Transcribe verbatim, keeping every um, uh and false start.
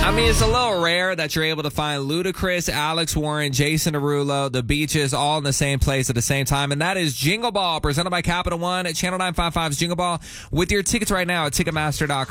I mean, it's a little rare that you're able to find Ludacris, Alex Warren, Jason Derulo, the Beaches, all in the same place at the same time. And that is Jingle Ball, presented by Capital One at Channel nine fifty-five's Jingle Ball. With your tickets right now at Ticketmaster dot com.